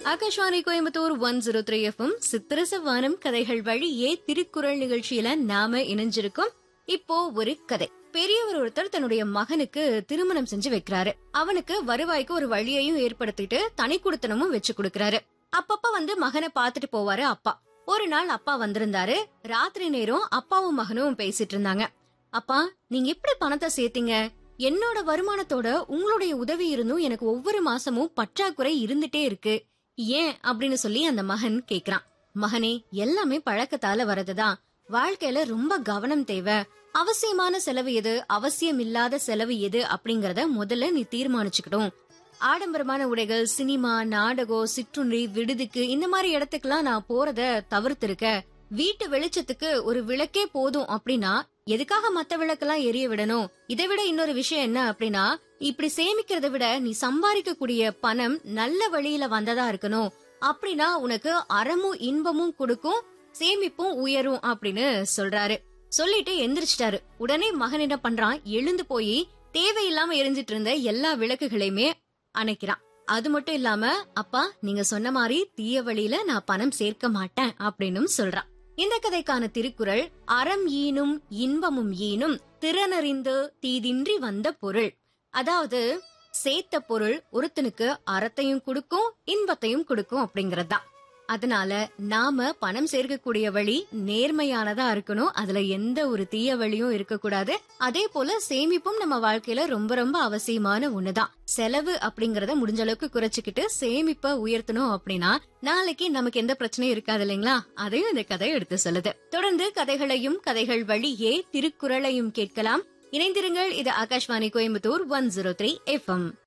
Akashvani Coimbatore 103 FM சித்திரசவானம் கதைகள் வழியே திருக்குறள் நிகழ்ச்சியில நாம இணைஞ்சிருக்கோம். இப்போ ஒரு கதை. பெரியவர் ஒருத்தர் தன்னுடைய மகனுக்கு திருமணம் செஞ்சு வைக்கிறாரு. அவனுக்கு வருவாய்க்கு ஒரு வழியையும் ஏற்படுத்திட்டு தனி குடுத்தனமும் வச்சு கொடுக்கறாரு. அப்பப்ப வந்து மகனை பாத்துட்டு போவாரு அப்பா. ஒரு நாள் அப்பா வந்திருந்தாரு. ராத்திரி நேரம் அப்பாவும் மகனும் பேசிட்டு இருந்தாங்க. அப்பா, நீங்க எப்படி பணத்தை சேர்த்தீங்க? என்னோட வருமானத்தோட உங்களுடைய உதவி இருந்தும் எனக்கு ஒவ்வொரு மாசமும் பற்றாக்குறை இருந்துட்டே இருக்கு. ஏன் அப்படின்னு சொல்லி அந்த மகன் கேக்குறான். மகனே, எல்லாமே பழக்கத்தால வரதுதான். வாழ்க்கையில ரொம்ப கவனம் தேவை. அவசியமான செலவு எது, அவசியம் இல்லாத செலவு எது அப்படிங்கறத முதல்ல நீ தீர்மானிச்சுக்கணும். ஆடம்பரமான உடைகள், சினிமா, நாடகம், சிற்றுண்டி, விடுதிக்கு இந்த மாதிரி இடத்துக்குலாம் நான் போறத தவிர்த்து இருக்க. வீட்டு வெளிச்சத்துக்கு ஒரு விளக்கே போதும் அப்படின்னா எதுக்காக மத்த விளக்கெல்லாம் எரிய விடணும்? இதை விட இன்னொரு விஷயம் என்ன அப்படின்னா, இப்படி சேமிக்கிறத விட நீ சம்பாதிக்க கூடிய பணம் நல்ல வழியில வந்ததா இருக்கணும். அப்படின்னா உனக்கு அறமும் இன்பமும் கொடுக்கும், சேமிப்பும் உயரும் அப்படின்னு சொல்றாரு. சொல்லிட்டு எந்திரிச்சிட்டாரு. உடனே மகன் என்ன பண்றான், எழுந்து போய் தேவையில்லாம எரிஞ்சிட்டு இருந்த எல்லா விளக்குகளையுமே அணைக்கிறான். அது மட்டும் இல்லாம, அப்பா நீங்க சொன்ன மாதிரி தீய வழியில நான் பணம் சேர்க்க மாட்டேன் அப்படின்னு சொல்றான். இந்த கதைக்கான திருக்குறள், அறம் ஈனும் இன்பமும் ஈனும் திறனறிந்து தீதின்றி வந்த பொருள். அதாவது சேர்த்த பொருள் ஒருத்தனுக்கு அறத்தையும் கொடுக்கும், இன்பத்தையும் கொடுக்கும் அப்படிங்கறதுதான். அதனால நாம பணம் சேர்க்கக்கூடிய வழி நேர்மையானதா இருக்கணும். அதுல எந்த ஒரு தீய வழியும் இருக்கக்கூடாது. அதே போல சேமிப்பும் நம்ம வாழ்க்கையில ரொம்ப ரொம்ப அவசியமான ஒண்ணுதான். செலவு அப்படிங்கறத முடிஞ்ச அளவுக்கு குறைச்சுக்கிட்டு சேமிப்ப உயர்த்தணும் அப்படின்னா நாளைக்கு நமக்கு எந்த பிரச்சனையும் இருக்காது இல்லைங்களா? அதையும் இந்த கதை எடுத்து சொல்லுது. தொடர்ந்து கதைகளையும் கதைகள் வழியே திருக்குறளையும் கேட்கலாம். இணைந்திருங்கள். இது ஆகாஷ்வாணி கோயம்புத்தூர் 103 FM.